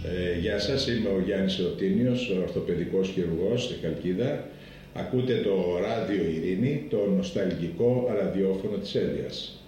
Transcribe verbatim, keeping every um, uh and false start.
Ε, γεια σας, είμαι ο Γιάννης Ρωτίνιος, ορθοπαιδικός χειρουργός στη Χαλκίδα. Ακούτε το Ράδιο Ειρήνη, το νοσταλγικό ραδιόφωνο της Έλειας.